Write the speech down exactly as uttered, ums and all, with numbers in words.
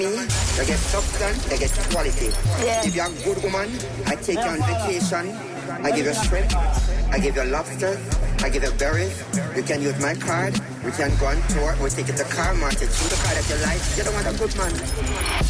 You get substance, you get quality. Yeah. If you're a good woman, I take you on vacation. I give you shrimp, I give you lobsters, I give you berries. You can use my card. We can go on tour. We take you to car market. Choose the car that you like. You don't want a good man.